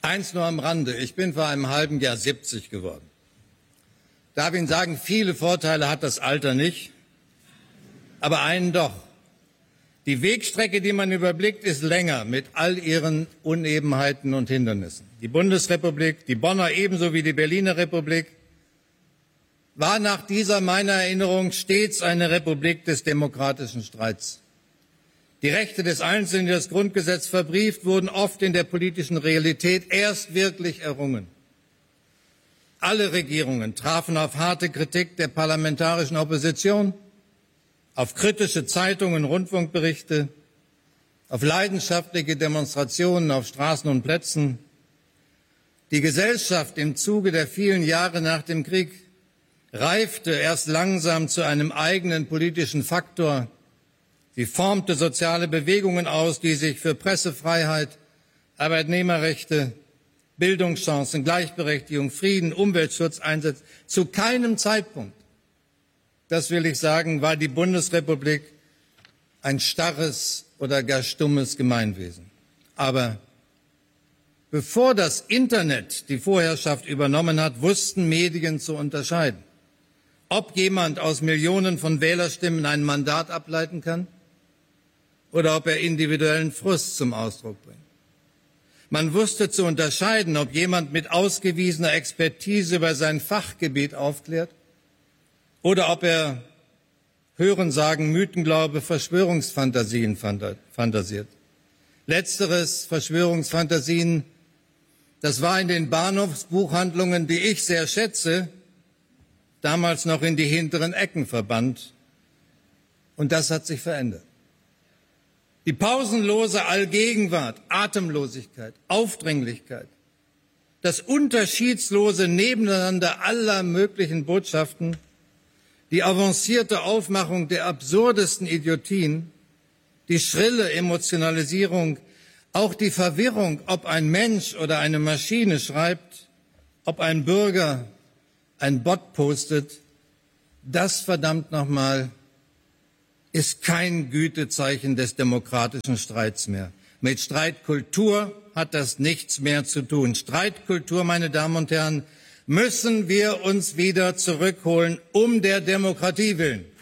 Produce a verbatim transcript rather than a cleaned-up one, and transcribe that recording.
Eins nur am Rande. Ich bin vor einem halben Jahr siebzig geworden. Darf Ihnen sagen, viele Vorteile hat das Alter nicht, aber einen doch. Die Wegstrecke, die man überblickt, ist länger mit all ihren Unebenheiten und Hindernissen. Die Bundesrepublik, die Bonner ebenso wie die Berliner Republik, war nach dieser meiner Erinnerung stets eine Republik des demokratischen Streits. Die Rechte des Einzelnen, die das Grundgesetz verbrieft, wurden oft in der politischen Realität erst wirklich errungen. Alle Regierungen trafen auf harte Kritik der parlamentarischen Opposition, auf kritische Zeitungen und Rundfunkberichte, auf leidenschaftliche Demonstrationen auf Straßen und Plätzen. Die Gesellschaft im Zuge der vielen Jahre nach dem Krieg reifte erst langsam zu einem eigenen politischen Faktor. Sie formte soziale Bewegungen aus, die sich für Pressefreiheit, Arbeitnehmerrechte, Bildungschancen, Gleichberechtigung, Frieden, Umweltschutz einsetzt. Zu keinem Zeitpunkt, das will ich sagen, war die Bundesrepublik ein starres oder gar stummes Gemeinwesen. Aber bevor das Internet die Vorherrschaft übernommen hat, wussten Medien zu unterscheiden, ob jemand aus Millionen von Wählerstimmen ein Mandat ableiten kann oder ob er individuellen Frust zum Ausdruck bringt. Man wusste zu unterscheiden, ob jemand mit ausgewiesener Expertise über sein Fachgebiet aufklärt oder ob er Hörensagen, Mythenglaube, Verschwörungsfantasien fantasiert. Letzteres, Verschwörungsfantasien, das war in den Bahnhofsbuchhandlungen, die ich sehr schätze, damals noch in die hinteren Ecken verbannt. Und das hat sich verändert. Die pausenlose Allgegenwart, Atemlosigkeit, Aufdringlichkeit, das unterschiedslose Nebeneinander aller möglichen Botschaften, die avancierte Aufmachung der absurdesten Idiotien, die schrille Emotionalisierung, auch die Verwirrung, ob ein Mensch oder eine Maschine schreibt, ob ein Bürger ein Bot postet, das verdammt nochmal ist kein Gütezeichen des demokratischen Streits mehr. Mit Streitkultur hat das nichts mehr zu tun. Streitkultur, meine Damen und Herren, müssen wir uns wieder zurückholen, um der Demokratie willen.